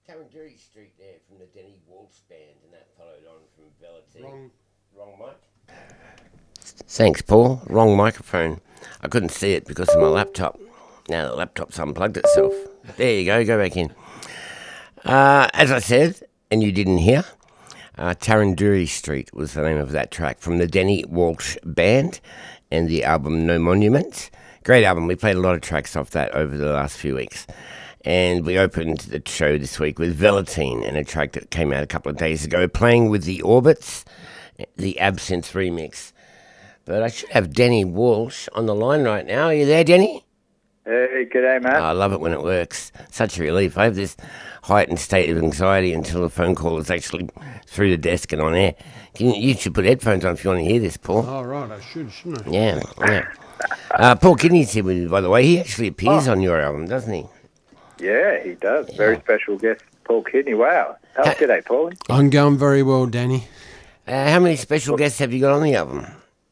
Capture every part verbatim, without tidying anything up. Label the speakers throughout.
Speaker 1: Tarranduri Street there from the Denny Walsh Band, and that followed on from Velveteen.
Speaker 2: Wrong.
Speaker 1: Wrong mic. Thanks, Paul. Wrong microphone. I couldn't see it because of my laptop. Now the laptop's unplugged itself. There you go. Go back in. Uh, as I said, and you didn't hear, uh, Tarranduri Street was the name of that track from the Denny Walsh Band and the album No Monuments. Great album. We played a lot of tracks off that over the last few weeks. And we opened the show this week with Velveteen and a track that came out a couple of days ago, Playing with the Orbits, the Absinthe remix. But I should have Denny Walsh on the line right now. Are you there, Denny?
Speaker 3: Hey, g'day, Matt.
Speaker 1: Oh, I love it when it works. Such a relief. I have this heightened state of anxiety until the phone call is actually through the desk and on air. Can you, you should put headphones on if you want to hear this, Paul.
Speaker 2: Oh, right, I should, shouldn't I?
Speaker 1: Yeah, yeah. Uh, Paul Kidney's here with you, by the way. He actually appears
Speaker 3: Oh.
Speaker 1: on your album, doesn't he?
Speaker 3: Yeah, he does. Very special guest, Paul Kidney. Wow. Oh,
Speaker 1: Ha-
Speaker 3: g'day, Paul.
Speaker 2: I'm going very well, Danny.
Speaker 1: Uh, how many special guests have you got on the album?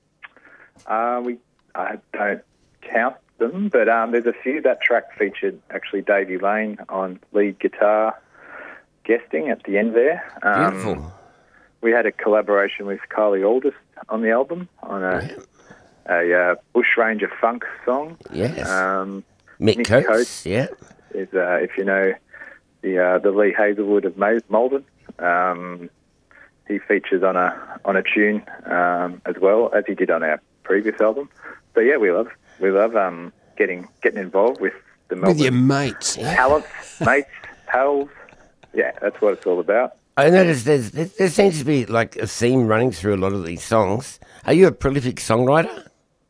Speaker 3: Uh, we I don't count them, but um, there's a few. That track featured actually Davey Lane on lead guitar guesting at the end there. Um,
Speaker 1: Beautiful.
Speaker 3: We had a collaboration with Kylie Aldis on the album on a, a uh, Bushranger funk song.
Speaker 1: Yes.
Speaker 3: Um,
Speaker 1: Mick,
Speaker 3: Mick
Speaker 1: Coates,
Speaker 3: Coates.
Speaker 1: yeah.
Speaker 3: is uh, if you know the uh, the Lee Hazelwood of Ma- Malden. Um, he features on a on a tune um, as well as he did on our previous album. So yeah, we love we love um, getting getting involved with the Melbourne
Speaker 2: With your mates.
Speaker 3: talents, mates, pals. Yeah, that's what it's all about.
Speaker 1: I noticed there's, there, there seems to be like a theme running through a lot of these songs. Are you a prolific songwriter?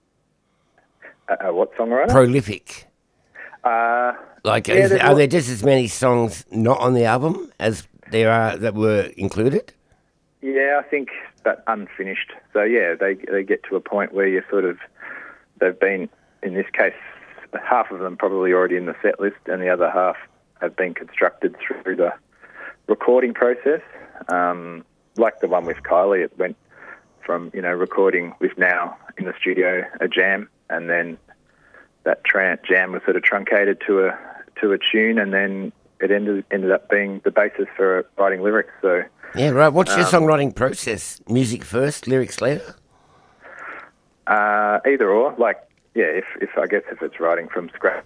Speaker 3: Uh, uh, what songwriter?
Speaker 1: Prolific.
Speaker 3: uh,
Speaker 1: Like,
Speaker 3: Yeah,
Speaker 1: is,
Speaker 3: there's
Speaker 1: are
Speaker 3: lo-
Speaker 1: there just as many songs not on the album as there are that were included?
Speaker 3: Yeah, I think that unfinished. So yeah, they they get to a point where you sort of they've been, in this case, half of them probably already in the set list, and the other half have been constructed through the recording process. Um, like the one with Kylie, it went from you know recording with now in the studio a jam, and then that tran- jam was sort of truncated to a to a tune, and then it ended ended up being the basis for writing lyrics. So.
Speaker 1: Yeah, right. What's your
Speaker 3: Um,
Speaker 1: songwriting process? Music first, lyrics later?
Speaker 3: Uh, either or, like, yeah, if, if I guess if it's writing from scratch,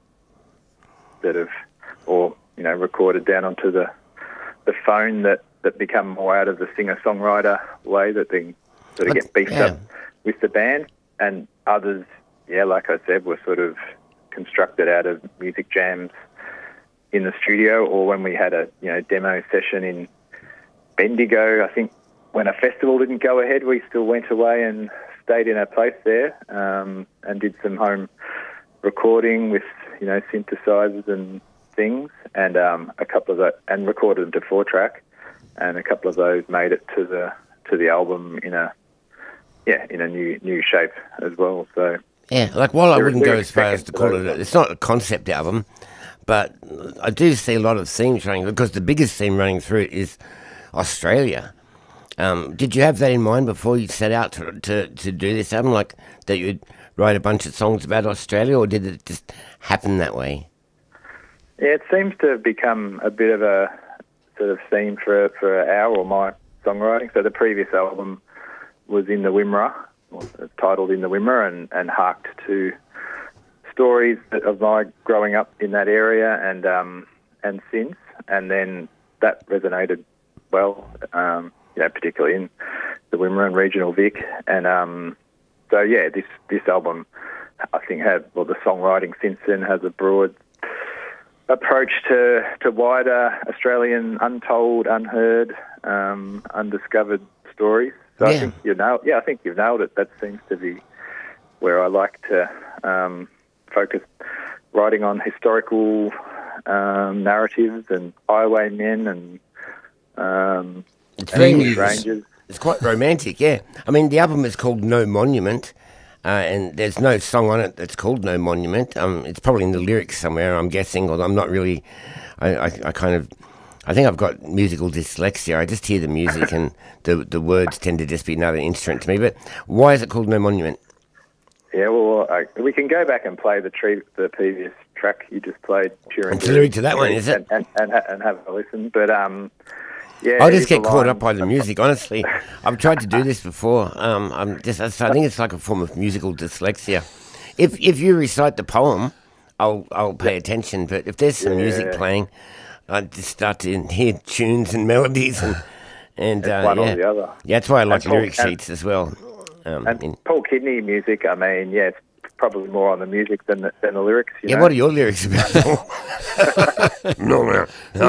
Speaker 3: that of, or, you know, recorded down onto the the phone that, that become more out of the singer-songwriter way that they sort of get beefed
Speaker 1: yeah.
Speaker 3: up with the band. And others, yeah, like I said, were sort of constructed out of music jams in the studio, or when we had a, you know, demo session in Bendigo. I think when a festival didn't go ahead, we still went away and stayed in our place there um, and did some home recording with, you know, synthesizers and things, and um, a couple of the, and recorded them to four track, and a couple of those made it to the to the album in a yeah in a new new shape as well. So
Speaker 1: Yeah, like while I
Speaker 3: There-
Speaker 1: wouldn't go
Speaker 3: there
Speaker 1: as
Speaker 3: is
Speaker 1: far as
Speaker 3: second
Speaker 1: to
Speaker 3: to
Speaker 1: call
Speaker 3: those
Speaker 1: it, a, it's not a concept album, but I do see a lot of themes running, because the biggest theme running through it is Australia. Um, did you have that in mind before you set out to, to, to do this album, like that you'd write a bunch of songs about Australia, or did it just happen that way?
Speaker 3: yeah, it seems to have become a bit of a sort of theme for for our or my songwriting. So the previous album was In the Wimmera, or titled In the Wimmera, and, and harked to stories of my growing up in that area and um, and since, and then that resonated well, um, you know, particularly in the Wimmera and regional Vic, and um, so yeah, this this album, I think, had well, the songwriting since then has a broad approach to to wider Australian untold, unheard, um, undiscovered stories. So
Speaker 1: Yeah.
Speaker 3: I think you nailed. Yeah, I think you've nailed it. That seems to be where I like to um, focus, writing on historical um, narratives and highwaymen and um,
Speaker 1: It's
Speaker 3: and
Speaker 1: very
Speaker 3: bush
Speaker 1: news.
Speaker 3: rangers.
Speaker 1: It's quite romantic, yeah. I mean, the album is called No Monument, uh, and there's no song on it that's called No Monument. Um, it's probably in the lyrics somewhere, I'm guessing, although I'm not really... I, I, I kind of... I think I've got musical dyslexia. I just hear the music and the the words tend to just be another instrument to me. But why is it called No Monument?
Speaker 3: Yeah, well, I, we can go back and play the, tre- the previous track you just played.
Speaker 1: It's the lyric to that one, is it?
Speaker 3: And, and, and, ha- and have a listen. But, um, yeah.
Speaker 1: I just get caught up by the music, honestly. I've tried to do this before. Um, I'm just, I think it's like a form of musical dyslexia. If if you recite the poem, I'll I'll pay attention. But if there's some yeah. music playing, I just start to hear tunes and melodies and and uh,
Speaker 3: one
Speaker 1: yeah.
Speaker 3: or the other.
Speaker 1: Yeah, that's why I like
Speaker 3: and
Speaker 1: lyric
Speaker 3: Paul,
Speaker 1: sheets
Speaker 3: and,
Speaker 1: as well. Um,
Speaker 3: and
Speaker 1: in,
Speaker 3: Paul Kidney music, I mean, yeah, it's probably more on the music than the, than the lyrics. You
Speaker 1: yeah,
Speaker 3: know?
Speaker 1: what are your lyrics about? no, no,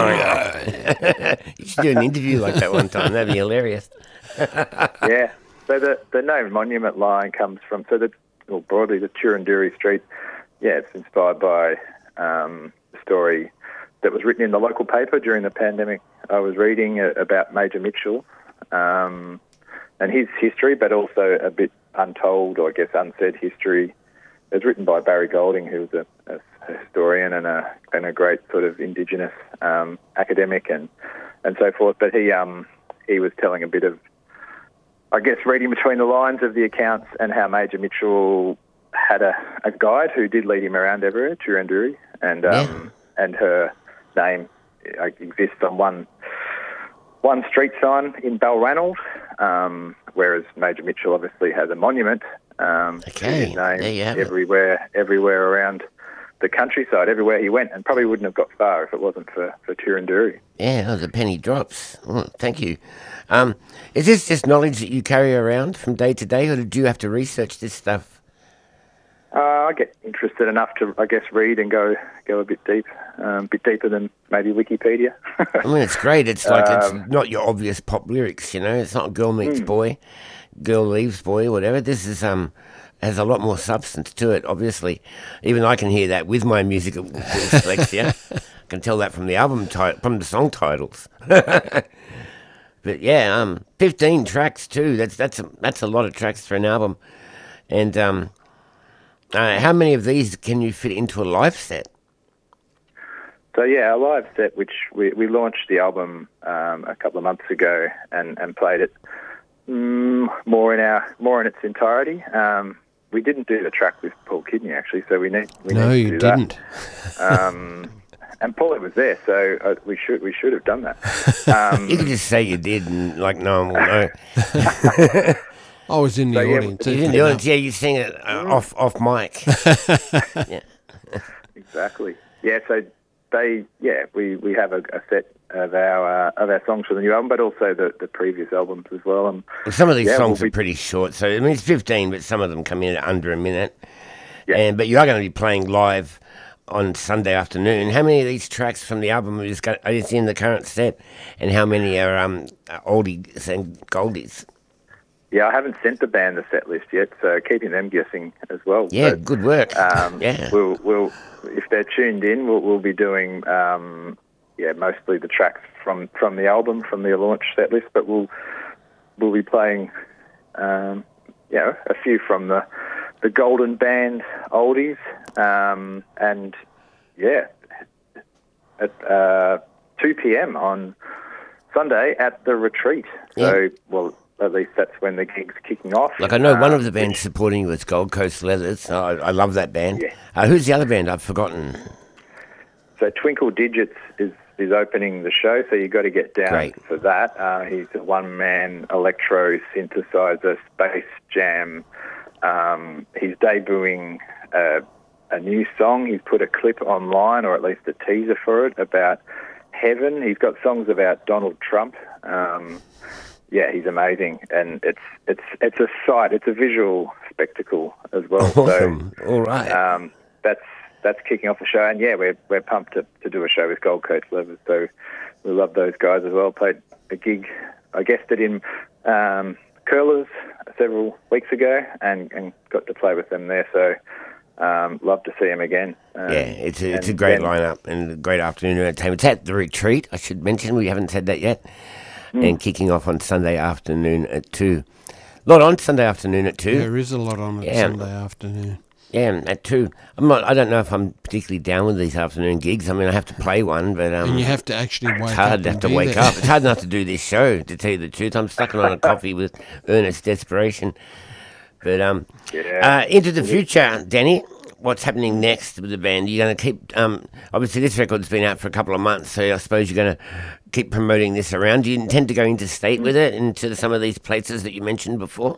Speaker 1: no. You should do an interview like that one time. That'd be hilarious.
Speaker 3: Yeah. So the the name Monument line comes from so the well broadly the Turundurri Street. Yeah, it's inspired by um, a story that was written in the local paper during the pandemic. I was reading a, about Major Mitchell um, and his history, but also a bit untold, or I guess unsaid history. It was written by Barry Golding, who was a, a historian and a and a great sort of Indigenous um, academic and, and so forth. But he um, he was telling a bit of, I guess, reading between the lines of the accounts and how Major Mitchell had a, a guide who did lead him around everywhere, Turundurri, and um, yeah. and her name uh, exists on one one street sign in Balranald, um, whereas Major Mitchell obviously has a monument um,
Speaker 1: okay.
Speaker 3: to his name
Speaker 1: there you have
Speaker 3: everywhere, it. everywhere around the countryside, everywhere he went, and probably wouldn't have got far if it wasn't for, for Turundurri.
Speaker 1: Yeah, oh, the penny drops. Oh, thank you. Um, is this just knowledge that you carry around from day to day, or did you have to research this stuff?
Speaker 3: Uh, I get interested enough to, I guess, read and go go a bit deep, um, a bit deeper than maybe Wikipedia.
Speaker 1: I mean, it's great. It's like
Speaker 3: um,
Speaker 1: it's not your obvious pop lyrics, you know. It's not girl meets mm. boy, girl leaves boy, whatever. This is um has a lot more substance to it. Obviously, even I can hear that with my musical dyslexia. I can tell that from the album title, from the song titles. But yeah, um, fifteen tracks too. That's that's a, that's a lot of tracks for an album, and um. Uh, how many of these can you fit into a live set?
Speaker 3: So yeah, our live set, which we, we launched the album um, a couple of months ago, and, and played it mm, more in our more in its entirety. Um, we didn't do the track with Paul Kidney actually, so we need we
Speaker 2: no,
Speaker 3: need to
Speaker 2: you
Speaker 3: do
Speaker 2: didn't.
Speaker 3: That. Um, and Paul was there, so uh, we should we should have done that. Um,
Speaker 1: you could just say you did, and like no one will know.
Speaker 2: I was in the
Speaker 3: so, yeah,
Speaker 2: audience.
Speaker 1: You in the audience, yeah. You sing it uh, mm. off off mic. Yeah,
Speaker 3: exactly. Yeah, so they, yeah, we, we have a, a set of our uh, of our songs for the new album, but also the, the previous albums as well. And
Speaker 1: well, some of these
Speaker 3: yeah,
Speaker 1: songs
Speaker 3: we'll
Speaker 1: are pretty short, so I mean it's fifteen, but some of them come in at under a minute.
Speaker 3: Yeah.
Speaker 1: And but you are going to be playing live on Sunday afternoon. How many of these tracks from the album is got, is in the current set, and how many are um oldies and goldies?
Speaker 3: Yeah, I haven't sent the band the set list yet, so keeping them guessing as well.
Speaker 1: Yeah,
Speaker 3: but,
Speaker 1: good work.
Speaker 3: Um,
Speaker 1: yeah,
Speaker 3: we'll we'll if they're tuned in, we'll we'll be doing um, yeah mostly the tracks from, from the album, from the launch set list, but we'll we'll be playing um, you know a few from the the Golden Band oldies, um, and yeah at uh, two p.m. on Sunday at the Retreat. So
Speaker 1: yeah.
Speaker 3: well. At least that's when the gig's kicking off.
Speaker 1: Like I know
Speaker 3: um,
Speaker 1: one of the bands which, supporting you is Gold Coast Leathers. I, I love that band.
Speaker 3: Yeah.
Speaker 1: Uh, who's the other band? I've forgotten.
Speaker 3: So Twinkle Digits is, is opening the show, so you've got to get down
Speaker 1: Great.
Speaker 3: for that. Uh, he's a one-man electro synthesizer space jam. Um, he's debuting a, a new song. He's put a clip online, or at least a teaser for it, about heaven. He's got songs about Donald Trump. Um Yeah, he's amazing, and it's it's it's a sight, it's a visual spectacle as well.
Speaker 1: Awesome.
Speaker 3: So,
Speaker 1: all right.
Speaker 3: Um, that's that's kicking off the show, and yeah, we're we're pumped to, to do a show with Gold Coast Leathers. So we love those guys as well. Played a gig, I guessed it in um, Curlers several weeks ago, and, and got to play with them there. So um, love to see them again. Um,
Speaker 1: yeah, it's a, it's a great then, lineup and a great afternoon entertainment. It's at the Retreat. I should mention we haven't said that yet. Mm. And kicking off on Sunday afternoon at two. A lot on Sunday afternoon at two.
Speaker 2: There is a lot on
Speaker 1: yeah.
Speaker 2: Sunday afternoon.
Speaker 1: Yeah, at two. I'm not. I don't know if I'm particularly down with these afternoon gigs. I mean, I have to play one, but um,
Speaker 2: and you have to actually wake
Speaker 1: it's hard
Speaker 2: up.
Speaker 1: to have to wake
Speaker 2: there.
Speaker 1: up. It's hard enough to do this show. To tell you the truth, I'm stuck on a coffee with earnest desperation. But um,
Speaker 3: yeah.
Speaker 1: uh, into the future, Danny. what's happening next with the band? You're going to keep, um, obviously this record's been out for a couple of months, so I suppose you're going to keep promoting this around. Do you intend to go interstate with it, into some of these places that you mentioned before?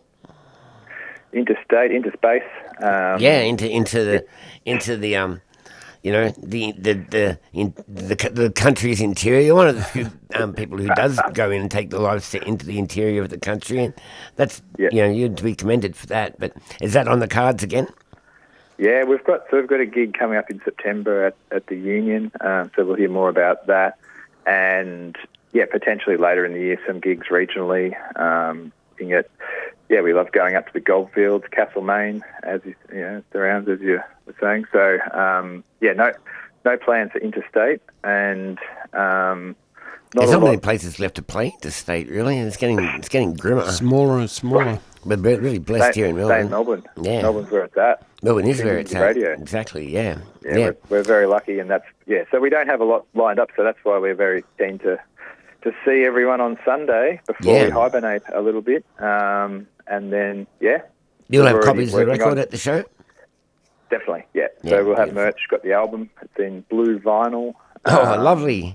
Speaker 3: Interstate, interspace. Um,
Speaker 1: Yeah, into into the into the um, you know, the the the in, the, c- the country's interior. You're one of the few um, people who does go in and take the live set into the interior of the country, and that's
Speaker 3: Yeah.
Speaker 1: you know, you're to be commended for that. But is that on the cards again?
Speaker 3: Yeah, we've got so we've got a gig coming up in September at, at the Union, um, so we'll hear more about that, and yeah, potentially later in the year some gigs regionally. Um, looking at yeah, we love going up to the Goldfields, Castlemaine, as you, you know, surrounds as you were saying. So um, yeah, no no plans for interstate, and um, not
Speaker 1: There's
Speaker 3: a
Speaker 1: not many
Speaker 3: lot.
Speaker 1: places left to play interstate, really, and it's getting it's getting grimmer.
Speaker 2: Smaller and smaller.
Speaker 1: We're re- really blessed here in
Speaker 3: Stay
Speaker 1: Melbourne.
Speaker 3: in Melbourne.
Speaker 1: Yeah.
Speaker 3: Melbourne's where it's at.
Speaker 1: Melbourne is where
Speaker 3: Singing
Speaker 1: it's
Speaker 3: to
Speaker 1: at.
Speaker 3: radio.
Speaker 1: Exactly. Yeah.
Speaker 3: Yeah,
Speaker 1: Yeah.
Speaker 3: We're, we're very lucky, and that's yeah. So we don't have a lot lined up, so that's why we're very keen to to see everyone on Sunday before
Speaker 1: Yeah.
Speaker 3: we hibernate a little bit, um, and then yeah,
Speaker 1: You'll
Speaker 3: we're
Speaker 1: have
Speaker 3: already
Speaker 1: copies of the
Speaker 3: working
Speaker 1: record
Speaker 3: on-
Speaker 1: at the show.
Speaker 3: Definitely, yeah.
Speaker 1: Yeah,
Speaker 3: so we'll have
Speaker 1: beautiful.
Speaker 3: merch. Got the album. It's in blue vinyl.
Speaker 1: Oh,
Speaker 3: Um,
Speaker 1: lovely.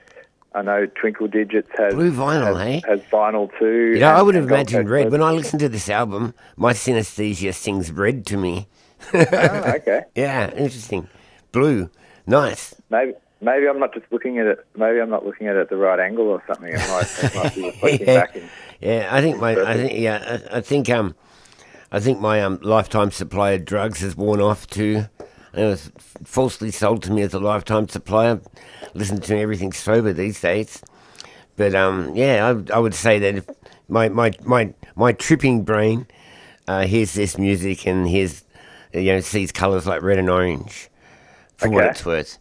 Speaker 3: I know Twinkle Digits has
Speaker 1: Blue vinyl,
Speaker 3: has,
Speaker 1: hey?
Speaker 3: has vinyl too.
Speaker 1: You know, I
Speaker 3: and-
Speaker 1: would have
Speaker 3: and Gold
Speaker 1: imagined
Speaker 3: Coast
Speaker 1: red.
Speaker 3: Red.
Speaker 1: When I listen to this album, my synesthesia sings red to me.
Speaker 3: Oh, okay.
Speaker 1: Yeah, interesting. Blue. Nice.
Speaker 3: Maybe maybe I'm not just looking at it. Maybe I'm not looking at it at the right angle or something. It might, it might be reflecting
Speaker 1: Yeah.
Speaker 3: back in.
Speaker 1: Yeah, I think my, I think, yeah, I, I think, um, I think my um, lifetime supply of drugs has worn off too. It was falsely sold to me as a lifetime supply. Listen to everything sober these days. But um, yeah, I, I would say that if my my my my tripping brain uh, hears this music and hears, you know, sees colours like red and orange, for what
Speaker 3: Okay.
Speaker 1: it's worth.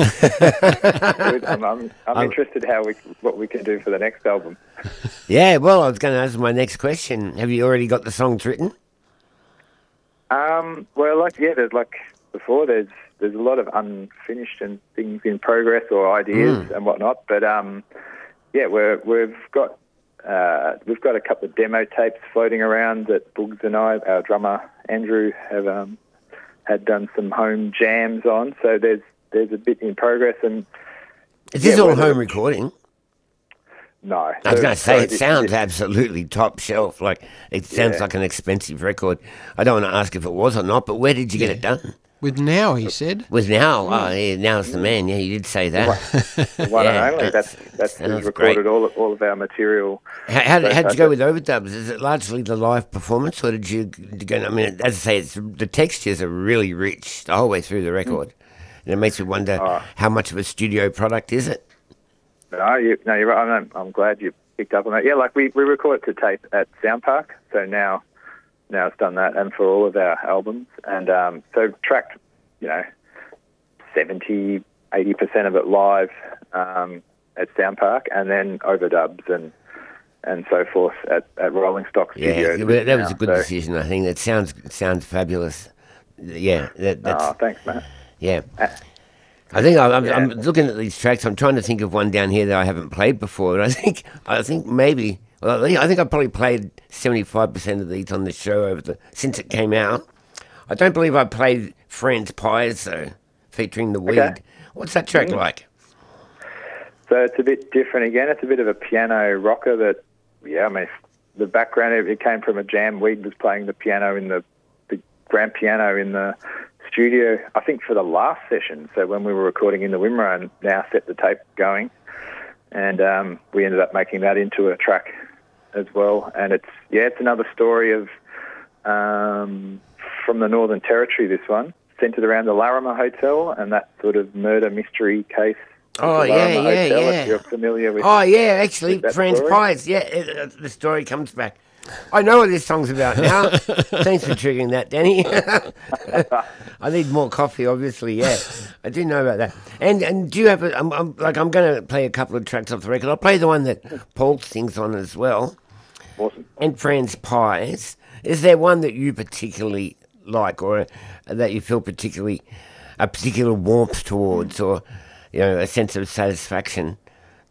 Speaker 3: Good. I'm, I'm, I'm
Speaker 1: I'm-
Speaker 3: interested how we what we can do for the next album.
Speaker 1: Yeah, well, I was going to ask my next question. Have you already got the songs written?
Speaker 3: Um, well, like yeah, there's like before. There's there's a lot of unfinished and things in progress or ideas
Speaker 1: Mm.
Speaker 3: and whatnot. But um, yeah, we're we've got uh, we've got a couple of demo tapes floating around that Boogs and I, our drummer Andrew, have um, had done some home jams on. So there's there's a bit in progress. And
Speaker 1: Is this
Speaker 3: Yeah,
Speaker 1: all
Speaker 3: whether-
Speaker 1: home recording?
Speaker 3: no,
Speaker 1: I was
Speaker 3: so-
Speaker 1: going to say,
Speaker 3: so
Speaker 1: it
Speaker 3: this-
Speaker 1: sounds
Speaker 3: this-
Speaker 1: absolutely top shelf. Like, it sounds
Speaker 3: Yeah.
Speaker 1: like an expensive record. I don't want to ask if it was or not, but where did you get it done?
Speaker 2: With Now, he said.
Speaker 1: Was Now? Oh, yeah, Now's the man. Yeah, you did say that.
Speaker 3: the one
Speaker 1: Yeah,
Speaker 3: and only.
Speaker 1: that's-
Speaker 3: That's that's
Speaker 1: sounds
Speaker 3: who's recorded
Speaker 1: great.
Speaker 3: all all of our material.
Speaker 1: How, how,
Speaker 3: So
Speaker 1: how'd
Speaker 3: I
Speaker 1: you go
Speaker 3: just-
Speaker 1: with overdubs? Is it largely the live performance, or did you, did you go? I mean, as I say, it's, the textures are really rich the whole way through the record, and it makes me wonder
Speaker 3: Oh.
Speaker 1: how much of a studio product is it?
Speaker 3: No, you, no, you're right. I'm, I'm glad you picked up on that. Yeah, like we, we record to tape at Sound Park, so now now it's done that, and for all of our albums, and um, so tracked, you know, seventy, eighty percent of it live um, at Sound Park, and then overdubs and and so forth at, at Rolling Stock
Speaker 1: Yeah,
Speaker 3: Studios.
Speaker 1: well, that was
Speaker 3: now.
Speaker 1: a good
Speaker 3: So-
Speaker 1: decision. I think that sounds sounds fabulous. Yeah, that, that's
Speaker 3: Oh, thanks, man.
Speaker 1: yeah. I think I, I'm,
Speaker 3: Yeah.
Speaker 1: I'm looking at these tracks. I'm trying to think of one down here that I haven't played before. And I think I think maybe well, I think- I think I probably played seventy-five percent of these on the show over the since it came out. I don't believe I played Friends Pies though, featuring the Weed.
Speaker 3: Okay.
Speaker 1: What's that track like?
Speaker 3: So it's a bit different again. It's a bit of a piano rocker that, yeah, I mean, the background, it, it came from a jam. Weed was playing the piano in the, the grand piano in the studio, I think, for the last session. So when we were recording in the Wimmera and now set the tape going. And um, we ended up making that into a track as well. And it's, yeah, it's another story of, um, from the Northern Territory, this one, centred around the Larimer Hotel and that sort of murder mystery case.
Speaker 1: Oh,
Speaker 3: The
Speaker 1: yeah,
Speaker 3: Larimer
Speaker 1: yeah,
Speaker 3: Hotel,
Speaker 1: yeah.
Speaker 3: If you're familiar with
Speaker 1: Oh yeah, actually,
Speaker 3: with that
Speaker 1: Friends
Speaker 3: story?
Speaker 1: Pies. Yeah, it, uh, the story comes back. I know what this song's about now. Thanks for triggering that, Danny. I need more coffee, obviously. Yeah, I do know about that. And and do you have a, I'm, I'm, like I'm going to play a couple of tracks off the record. I'll play the one that Paul sings on as well.
Speaker 3: Awesome.
Speaker 1: And Friends Pies. Is there one that you particularly like, or that you feel particularly a particular warmth towards, or you know, a sense of satisfaction?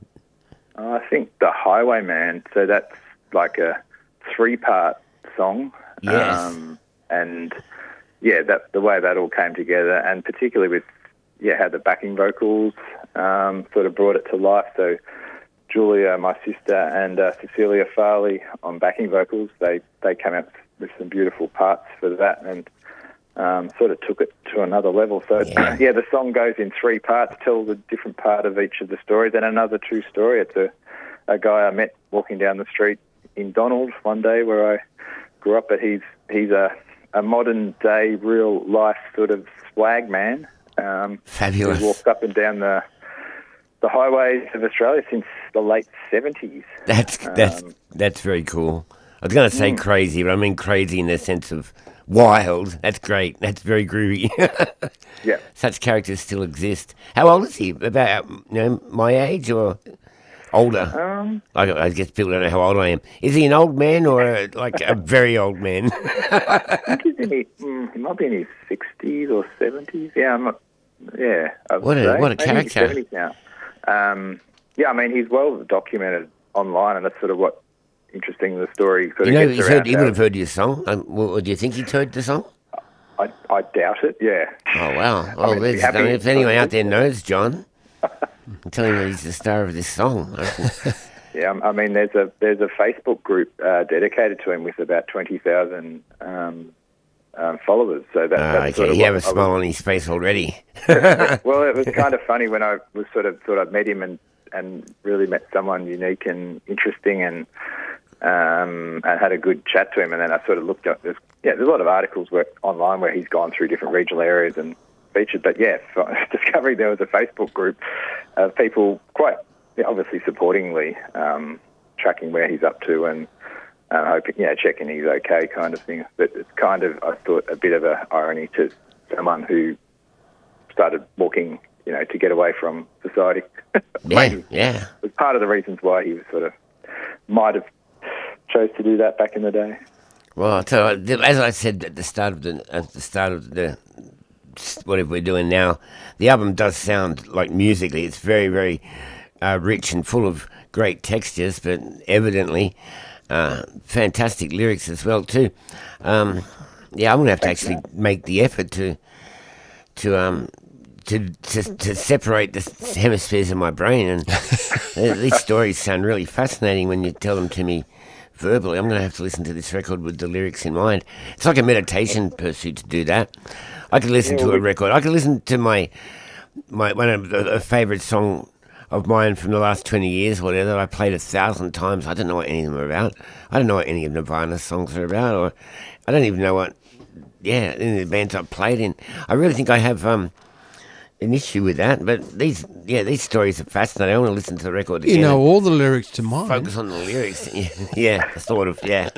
Speaker 3: I think The Highwayman, so that's like a three-part song.
Speaker 1: Yes.
Speaker 3: Um, and yeah, that the way that all came together, and particularly with yeah how the backing vocals um, sort of brought it to life. So Julia, my sister, and uh, Cecilia Farley on backing vocals, they they came up with some beautiful parts for that, and um, sort of took it to another level. So
Speaker 1: Yeah.
Speaker 3: yeah, the song goes in three parts, tells a different part of each of the stories, and another true story. It's a a guy I met walking down the street in Donald one day where I grew up, but he's he's a a modern day, real life sort of swag man. Um,
Speaker 1: Fabulous.
Speaker 3: Who's walked up and down the the highways of Australia since the late seventies.
Speaker 1: That's that's
Speaker 3: Um,
Speaker 1: that's very cool. I was going to say
Speaker 3: Mm.
Speaker 1: crazy, but I mean crazy in the sense of wild. That's great. That's very groovy.
Speaker 3: Yeah,
Speaker 1: Such characters still exist. How old is he? About you know my age or older?
Speaker 3: um,
Speaker 1: I, I guess people don't know how old I am. Is he an old man or a, like a very old man?
Speaker 3: I think he's in his, mm, he might be in his sixties or seventies. Yeah, I'm not. Yeah, I would
Speaker 1: What a-
Speaker 3: say.
Speaker 1: what a
Speaker 3: Maybe he's
Speaker 1: character.
Speaker 3: seventies now. Um, yeah, I mean he's well documented online, and that's sort of what interesting the story sort
Speaker 1: You
Speaker 3: of
Speaker 1: know,
Speaker 3: gets
Speaker 1: he's
Speaker 3: around.
Speaker 1: heard, he
Speaker 3: how-
Speaker 1: would have heard your song. Um, well, do you think he'd heard the song?
Speaker 3: I, I doubt it. Yeah.
Speaker 1: Oh, wow. Well,
Speaker 3: mean,
Speaker 1: there's,
Speaker 3: happy-
Speaker 1: if anyone out there knows John, I'm telling you he's the star of this song. I reckon.
Speaker 3: Yeah, I mean, there's a there's a Facebook group uh, dedicated to him with about twenty thousand um, um, followers. So that,
Speaker 1: Ah,
Speaker 3: that's
Speaker 1: okay,
Speaker 3: sort of
Speaker 1: he
Speaker 3: what
Speaker 1: have a
Speaker 3: I
Speaker 1: smile
Speaker 3: was-
Speaker 1: on his face already.
Speaker 3: Well, it was kind of funny when I was sort of thought I'd met him and, and really met someone unique and interesting and um, and had a good chat to him. And then I sort of looked up. There's, yeah, there's a lot of articles where, online where he's gone through different regional areas and featured. But yeah, so discovering there was a Facebook group of people quite yeah, obviously supportingly um, tracking where he's up to and uh, hoping, you know, checking he's okay, kind of thing. But it's kind of, I thought, a bit of a irony to someone who started walking, you know, to get away from society.
Speaker 1: Yeah,
Speaker 3: Maybe
Speaker 1: yeah.
Speaker 3: it was part of the reasons why he was sort of might have chose to do that back in the day.
Speaker 1: Well, so the- as I said at the start of the at the start of the whatever we're doing now, the album does sound like musically it's very very uh, rich and full of great textures, but evidently uh, fantastic lyrics as well too. Um, yeah, I'm gonna have to actually make the effort to to um. To, to to separate the s- hemispheres of my brain, and uh, these stories sound really fascinating when you tell them to me verbally. I'm going to have to listen to this record with the lyrics in mind. It's like a meditation pursuit to do that. I could listen
Speaker 3: Yeah,
Speaker 1: to
Speaker 3: well,
Speaker 1: a record. I could listen to my my one of the, a favourite song of mine from the last twenty years, whatever, that I played a thousand times. I don't know what any of them are about. I don't know what any of Nirvana's songs are about, or I don't even know what, yeah, any of the bands I've played in. I really think I have um, an issue with that, but these, yeah, these stories are fascinating. I want to listen to the record again.
Speaker 2: You know all the lyrics to mine.
Speaker 1: Focus on the lyrics. Yeah, yeah, sort of, yeah.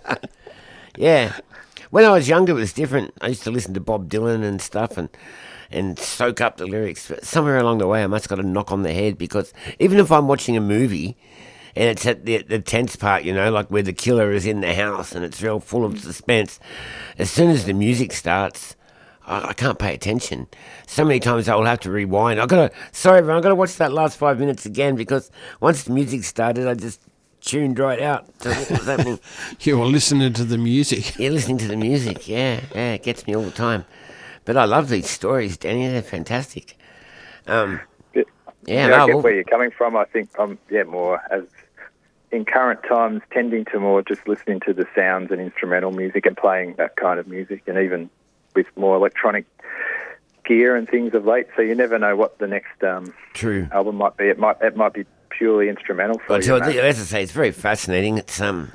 Speaker 1: Yeah. When I was younger, it was different. I used to listen to Bob Dylan and stuff and and soak up the lyrics. But somewhere along the way, I must got a knock on the head because even if I'm watching a movie and it's at the, the tense part, you know, like where the killer is in the house and it's real full of suspense, as soon as the music starts, I, I can't pay attention. So many times I will have to rewind. I've got to, sorry, everyone, I've got to watch that last five minutes again because once the music started, I just tuned right out to what was happening.
Speaker 2: You were listening to the music.
Speaker 1: Yeah, listening to the music, yeah, yeah, it gets me all the time. But I love these stories, Danny. They're fantastic. Um,
Speaker 3: Yeah,
Speaker 1: yeah,
Speaker 3: Yeah,
Speaker 1: no,
Speaker 3: I get
Speaker 1: well,
Speaker 3: where you're coming from. I think I'm yeah more as in current times tending to more just listening to the sounds and instrumental music and playing that kind of music, and even with more electronic gear and things of late. So you never know what the next um,
Speaker 1: true.
Speaker 3: album might be. It might it might be purely instrumental for
Speaker 1: Well,
Speaker 3: you.
Speaker 1: so,
Speaker 3: mate.
Speaker 1: as I say, it's very fascinating. It's um,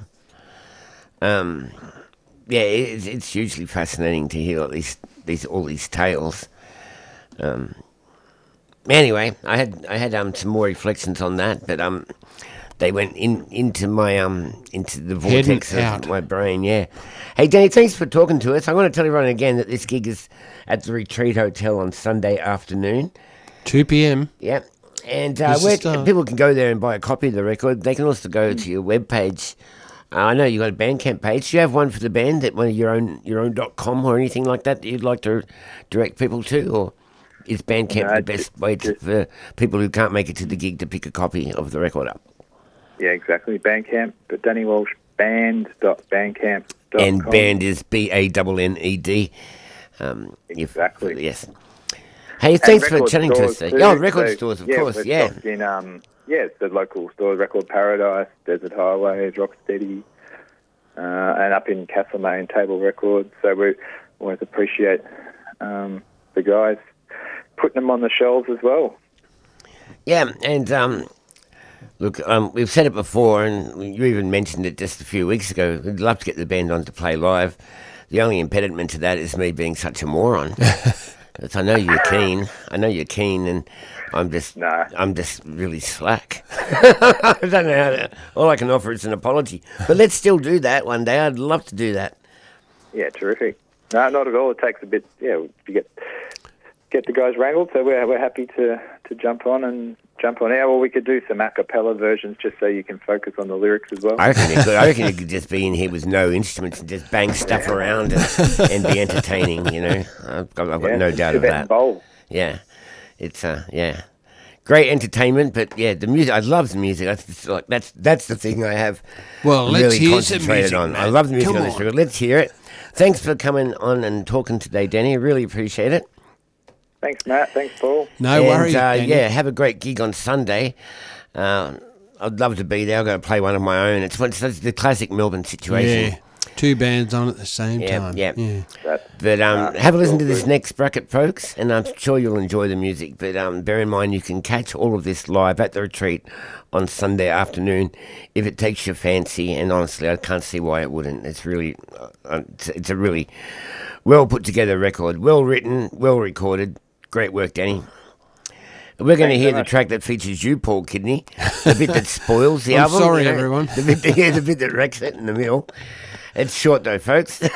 Speaker 1: um, yeah, it's, it's hugely fascinating to hear all these these all these tales. Um, anyway, I had I had um some more reflections on that, but um, they went in into my um into the
Speaker 2: Heading
Speaker 1: vortex
Speaker 2: out.
Speaker 1: of my brain. Yeah. Hey, Danny, thanks for talking to us. I want to tell everyone again that this gig is at the Retreat Hotel on Sunday afternoon.
Speaker 2: two p.m.
Speaker 1: Yeah. And uh,
Speaker 2: This is
Speaker 1: where
Speaker 2: the-
Speaker 1: people can go there and buy a copy of the record. They can also go to your webpage. Uh, I know you got a Bandcamp page. Do you have one for the band, that one of your own your own dot com or anything like that that you'd like to direct people to, or is Bandcamp
Speaker 3: No,
Speaker 1: the best way to,
Speaker 3: just-
Speaker 1: for people who can't make it to the gig to pick a copy of the record up?
Speaker 3: Yeah, exactly. Bandcamp, but Danny Walsh band dot bandcamp dot com.
Speaker 1: And band is B A N N E D. Um, if-
Speaker 3: Exactly.
Speaker 1: yes. Hey, thanks for
Speaker 3: record
Speaker 1: chatting to us.
Speaker 3: stores
Speaker 1: today.
Speaker 3: too,
Speaker 1: Oh, record
Speaker 3: so,
Speaker 1: stores, of
Speaker 3: yeah,
Speaker 1: course.
Speaker 3: we're
Speaker 1: Yeah.
Speaker 3: stocked in, um, yeah, it's the local stores, Record Paradise, Desert Highways, Rocksteady, uh, and up in Castlemaine, Table Records. So we always appreciate um, the guys putting them on the shelves as well.
Speaker 1: Yeah, and um, look, um, we've said it before, and you even mentioned it just a few weeks ago. We'd love to get the band on to play live. The only impediment to that is me being such a moron. 'Cause I know you're keen. I know you're keen, and I'm just,
Speaker 3: No.
Speaker 1: I'm just really slack. I don't know how to. All I can offer is an apology. But let's still do that one day. I'd love to do that.
Speaker 3: Yeah, terrific. No, not at all. It takes a bit, yeah, to get get the guys wrangled. So we're we're happy to, to jump on and jump on air. Or we could do some a cappella versions just so you can focus on the lyrics as well.
Speaker 1: I reckon you could. I reckon you could just be in here with no instruments and just bang stuff around and, and be entertaining. You know, I've got, I've got
Speaker 3: Yeah,
Speaker 1: no doubt of
Speaker 3: Tibetan
Speaker 1: that.
Speaker 3: Bowl.
Speaker 1: Yeah, it's uh, yeah, great entertainment. But yeah, the music. I love the music. That's just like that's that's the thing I have.
Speaker 2: Well, let's
Speaker 1: really
Speaker 2: hear some
Speaker 1: concentrated
Speaker 2: music,
Speaker 1: on. I
Speaker 2: Matt.
Speaker 1: love the music
Speaker 2: Come
Speaker 1: on this
Speaker 2: on.
Speaker 1: record. Let's hear it. Thanks for coming on and talking today, Danny. I really appreciate it.
Speaker 3: Thanks, Matt. Thanks, Paul.
Speaker 2: No
Speaker 1: and,
Speaker 2: worries,
Speaker 1: uh,
Speaker 2: Danny.
Speaker 1: yeah, have a great gig on Sunday. Uh, I'd love to be there. I'm going to play one of my own. It's, one- it's the classic Melbourne situation.
Speaker 2: Yeah. Two bands on at the same
Speaker 1: Yeah,
Speaker 2: time.
Speaker 1: yeah.
Speaker 2: yeah.
Speaker 3: That,
Speaker 1: But um,
Speaker 3: uh,
Speaker 1: have a listen to
Speaker 3: all
Speaker 1: this
Speaker 3: good.
Speaker 1: next bracket, folks, and I'm sure you'll enjoy the music. But um, bear in mind, you can catch all of this live at the retreat on Sunday afternoon if it takes your fancy. And honestly, I can't see why it wouldn't. It's really, uh, it's, it's a really well put together record, well written, well recorded. Great work, Danny. We're going to
Speaker 3: Thanks
Speaker 1: hear
Speaker 3: so
Speaker 1: the
Speaker 3: much.
Speaker 1: track that features you, Paul Kidney, the bit that spoils the
Speaker 2: I'm
Speaker 1: album.
Speaker 2: sorry,
Speaker 1: you know,
Speaker 2: everyone.
Speaker 1: The bit, that- yeah, the bit that wrecks it in the middle. It's short though, folks. Then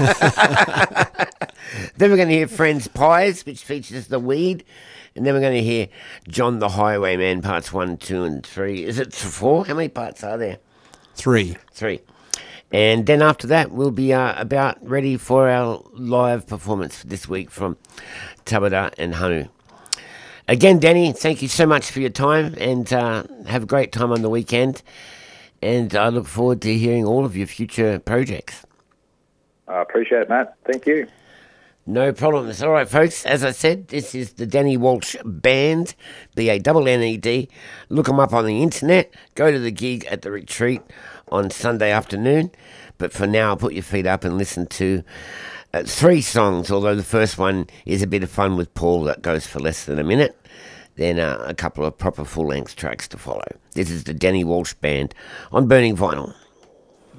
Speaker 1: we're going to hear Friends Pies, which features the weed. And then we're going to hear John the Highwayman, parts one, two, and three. Is it four? How many parts are there?
Speaker 2: Three.
Speaker 1: Three. And then after that, we'll be uh, about ready for our live performance this week from Tabata and Hanu. Again, Danny, thank you so much for your time, and uh, have a great time on the weekend. And I look forward to hearing all of your future projects.
Speaker 3: I appreciate it, Matt. Thank you.
Speaker 1: No problems. All right, folks. As I said, this is the Danny Walsh Band, B A N N E D. Look them up on the internet. Go to the gig at the retreat on Sunday afternoon. But for now, put your feet up and listen to uh, three songs, although the first one is a bit of fun with Paul that goes for less than a minute. Then uh, a couple of proper full-length tracks to follow. This is the Danny Walsh Band on Burning Vinyl.